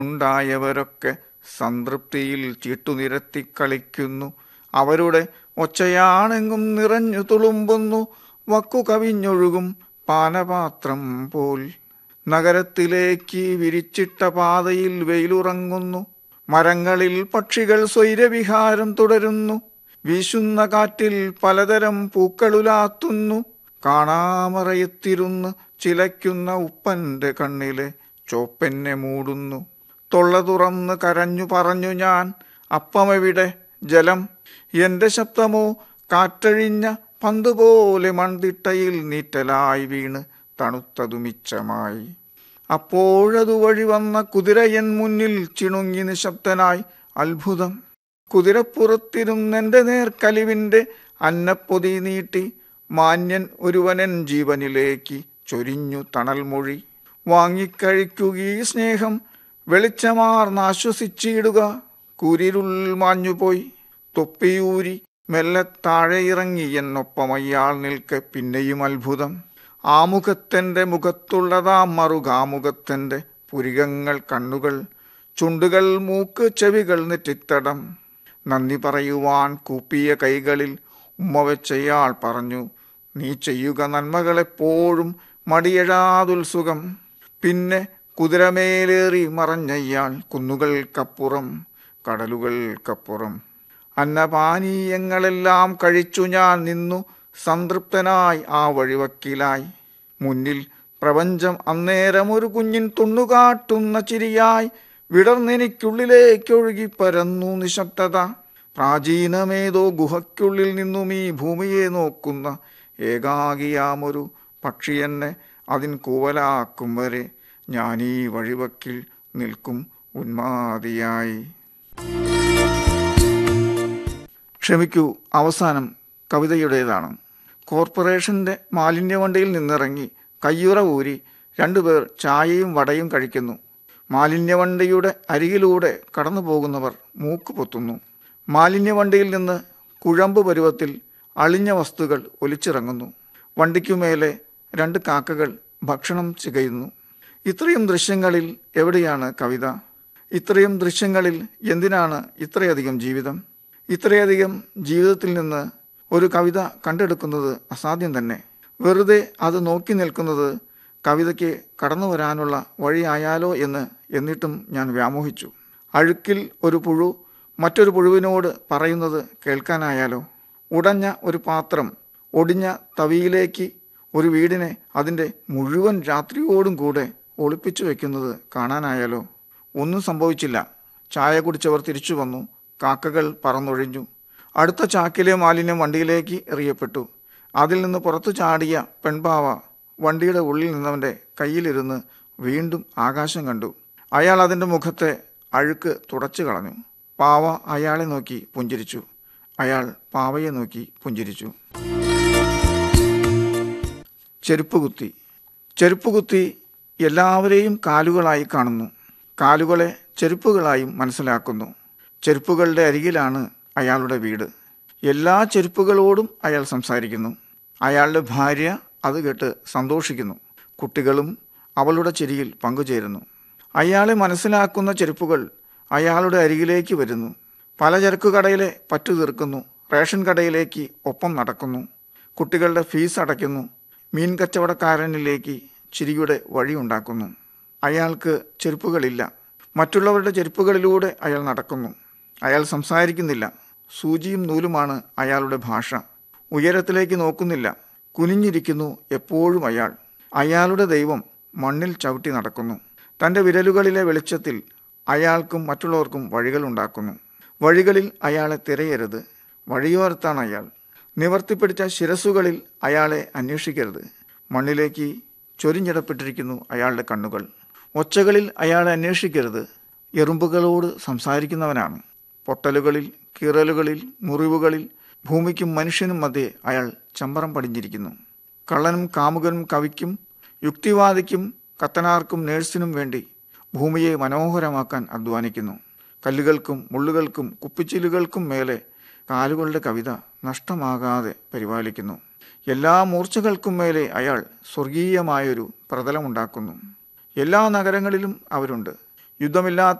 ഉണ്ടായവരൊക്കെ സംതൃപ്തിയിൽ ചീട്ടുനിരത്തി കളിക്കുന്നു. അവരുടെ ഒച്ചയാണെങ്കും നിറഞ്ഞു തുളുമ്പുന്നു. വക്കു കവിഞ്ഞൊഴുകും പാനപാത്രം പോൽ. നഗരത്തിലേക്ക് വിരിച്ചിട്ട പാതയിൽ വെയിലുറങ്ങുന്നു. മരങ്ങളിൽ പക്ഷികൾ സ്വൈരവിഹാരം തുടരുന്നു. വീശുന്ന കാറ്റിൽ പലതരം പൂക്കളുലാത്തുന്നു. കാണാമറയത്തിരുന്ന് ചിലയ്ക്കുന്ന ഉപ്പന്റെ കണ്ണിലെ ചോപ്പെന്നെ മൂടുന്നു. തൊള്ള തുറന്ന് കരഞ്ഞു പറഞ്ഞു ഞാൻ, അപ്പമെവിടെ ജലം? എന്റെ ശബ്ദമോ കാറ്റഴിഞ്ഞ പന്തുപോലെ മൺതിട്ടയിൽ നീറ്റലായി വീണ് തണുത്തതുമിച്ചമായി. അപ്പോഴതുവഴി വന്ന കുതിരയൻ മുന്നിൽ ചിണുങ്ങി നിശബ്ദനായി. അത്ഭുതം! കുതിരപ്പുറത്തിരുന്നെന്റെ നേർക്കലിവിന്റെ അന്നപ്പൊതി നീട്ടി മാന്യൻ ഒരുവനൻ ജീവനിലേക്ക് ചൊരിഞ്ഞു തണൽമൊഴി. വാങ്ങിക്കഴിക്കുകീ സ്നേഹം, വെളിച്ചമാർന്നാശ്വസിച്ചിടുക. കൂരിരുൾ മാഞ്ഞുപോയി. തൊപ്പിയൂരി മെല്ലെ താഴെ ഇറങ്ങി എന്നൊപ്പമയ്യാൾ നിൽക്കെ. പിന്നെയും അത്ഭുതം! ആമുഖത്തെന്റെ മുഖത്തുള്ളതാ മറുകാമുഖത്തെന്റെ പുരികങ്ങൾ, കണ്ണുകൾ, ചുണ്ടുകൾ, മൂക്ക്, ചെവികൾ, നെറ്റിത്തടം. നന്ദി പറയുവാൻ കൂപ്പിയ കൈകളിൽ ഉമ്മവെച്ചയാൾ പറഞ്ഞു, നീ ചെയ്യുക നന്മകളെപ്പോഴും മടിയഴാതുത്സുഖം. പിന്നെ കുതിരമേലേറി മറഞ്ഞയ്യാൾ കുന്നുകൾക്കപ്പുറം, കടലുകൾക്കപ്പുറം. അന്നപാനീയങ്ങളെല്ലാം കഴിച്ചു ഞാൻ നിന്നു സംതൃപ്തനായി ആ വഴിവക്കിലായി. മുന്നിൽ പ്രപഞ്ചം അന്നേരം ഒരു കുഞ്ഞിൻ തുണ്ണുകാട്ടുന്ന ചിരിയായി. വിടർന്നെനിക്കുള്ളിലേക്കൊഴുകി പരന്നു നിശബ്ദത. പ്രാചീനമേതോ ഗുഹയ്ക്കുള്ളിൽ നിന്നും ഈ ഭൂമിയെ നോക്കുന്ന ഏകാകിയാമൊരു പക്ഷിയെന്നെ അതിൻ കൂവലാക്കും വരെ ഞാനീ വഴിവക്കിൽ നിൽക്കും ഉന്മാദിയായി. ക്ഷമിക്കൂ, അവസാനം കവിതയുടേതാണ്. കോർപ്പറേഷന്റെ മാലിന്യവണ്ടിയിൽ നിന്നിറങ്ങി കയ്യുറ ഊരി രണ്ടുപേർ ചായയും വടയും കഴിക്കുന്നു. മാലിന്യവണ്ടിയുടെ അരികിലൂടെ കടന്നു പോകുന്നവർ മൂക്ക് പൊത്തുന്നു. മാലിന്യവണ്ടിയിൽ നിന്ന് കുഴമ്പ് പരുവത്തിൽ അളിഞ്ഞ വസ്തുക്കൾ ഒലിച്ചിറങ്ങുന്നു. വണ്ടിക്കുമേലെ രണ്ട് കാക്കകൾ ഭക്ഷണം ചികയുന്നു. ഇത്രയും ദൃശ്യങ്ങളിൽ എവിടെയാണ് കവിത? ഇത്രയും ദൃശ്യങ്ങളിൽ എന്തിനാണ് ഇത്രയധികം ജീവിതം? ഇത്രയധികം ജീവിതത്തിൽ നിന്ന് ഒരു കവിത കണ്ടെടുക്കുന്നത് അസാധ്യം തന്നെ. വെറുതെ അത് നോക്കി നിൽക്കുന്നത് കവിതയ്ക്ക് കടന്നു വരാനുള്ള വഴിയായാലോ എന്നിട്ടും ഞാൻ വ്യാമോഹിച്ചു. അഴുക്കിൽ ഒരു പുഴു മറ്റൊരു പുഴുവിനോട് പറയുന്നത് കേൾക്കാനായാലോ? ഉടഞ്ഞ ഒരു പാത്രം ഒടിഞ്ഞ തവിയിലേക്ക് ഒരു വീടിനെ അതിൻ്റെ മുഴുവൻ രാത്രിയോടും കൂടെ ഒളിപ്പിച്ചു വെക്കുന്നത് കാണാനായാലോ? ഒന്നും സംഭവിച്ചില്ല. ചായ കുടിച്ചവർ തിരിച്ചു വന്നു. കാക്കകൾ പറന്നൊഴിഞ്ഞു. അടുത്ത ചാക്കിലെ മാലിന്യം വണ്ടിയിലേക്ക് എറിയപ്പെട്ടു. അതിൽ നിന്ന് പുറത്തു ചാടിയ പെൺപാവ വണ്ടിയുടെ ഉള്ളിൽ നിന്നവൻ്റെ കയ്യിലിരുന്ന് വീണ്ടും ആകാശം കണ്ടു. അയാൾ അതിൻ്റെ മുഖത്തെ അഴുക്ക് തുടച്ചു കളഞ്ഞു. പാവ അയാളെ നോക്കി പുഞ്ചിരിച്ചു. അയാൾ പാവയെ നോക്കി പുഞ്ചിരിച്ചു. ചെരുപ്പുകുത്തി. ചെരുപ്പുകുത്തി എല്ലാവരെയും കാലുകളായി കാണുന്നു. കാലുകളെ ചെരുപ്പുകളായും മനസ്സിലാക്കുന്നു. ചെരുപ്പുകളുടെ അരികിലാണ് അയാളുടെ വീട്. എല്ലാ ചെരുപ്പുകളോടും അയാൾ സംസാരിക്കുന്നു. അയാളുടെ ഭാര്യ അത് കേട്ട് സന്തോഷിക്കുന്നു. കുട്ടികളും അവളുടെ ചിരിയിൽ പങ്കുചേരുന്നു. അയാളെ മനസ്സിലാക്കുന്ന ചെരുപ്പുകൾ അയാളുടെ അരികിലേക്ക് വരുന്നു. പലചരക്ക് കടയിലെ പറ്റു തീർക്കുന്നു. റേഷൻ കടയിലേക്ക് ഒപ്പം നടക്കുന്നു. കുട്ടികളുടെ ഫീസ് അടയ്ക്കുന്നു. മീൻ കച്ചവടക്കാരനിലേക്ക് ചിരിയുടെ വഴിയുണ്ടാക്കുന്നു. അയാൾക്ക് ചെരുപ്പുകളില്ല. മറ്റുള്ളവരുടെ ചെരുപ്പുകളിലൂടെ അയാൾ നടക്കുന്നു. അയാൾ സംസാരിക്കുന്നില്ല. സൂചിയും നൂലുമാണ് അയാളുടെ ഭാഷ. ഉയരത്തിലേക്ക് നോക്കുന്നില്ല. കുനിഞ്ഞിരിക്കുന്നു എപ്പോഴും അയാൾ. അയാളുടെ ദൈവം മണ്ണിൽ ചവിട്ടി നടക്കുന്നു. തൻ്റെ വിരലുകളിലെ വെളിച്ചത്തിൽ അയാൾക്കും മറ്റുള്ളവർക്കും വഴികളുണ്ടാക്കുന്നു. വഴികളിൽ അയാളെ തിരയരുത്. വഴിയോരത്താണ് അയാൾ. നിവർത്തിപ്പിടിച്ച ശിരസുകളിൽ അയാളെ അന്വേഷിക്കരുത്. മണ്ണിലേക്ക് ചൊരിഞ്ഞിടപ്പെട്ടിരിക്കുന്നു അയാളുടെ കണ്ണുകൾ. ഒച്ചകളിൽ അയാളെ അന്വേഷിക്കരുത്. എറുമ്പുകളോട് സംസാരിക്കുന്നവനാണ്. പൊട്ടലുകളിൽ, കീറലുകളിൽ, മുറിവുകളിൽ ഭൂമിക്കും മനുഷ്യനും മധ്യേ അയാൾ ചമ്പരം പടിഞ്ഞിരിക്കുന്നു. കള്ളനും കാമുകനും കവിക്കും യുക്തിവാദിക്കും കത്തനാർക്കും നേഴ്സിനും വേണ്ടി ഭൂമിയെ മനോഹരമാക്കാൻ അധ്വാനിക്കുന്നു. കല്ലുകൾക്കും മുള്ളുകൾക്കും കുപ്പിച്ചില്ലുകൾക്കും മേലെ കാലുകളുടെ കവിത നഷ്ടമാകാതെ പരിപാലിക്കുന്നു. എല്ലാ മൂർച്ചകൾക്കും മേലെ അയാൾ സ്വർഗീയമായൊരു പ്രതലമുണ്ടാക്കുന്നു. എല്ലാ നഗരങ്ങളിലും അവരുണ്ട്. യുദ്ധമില്ലാത്ത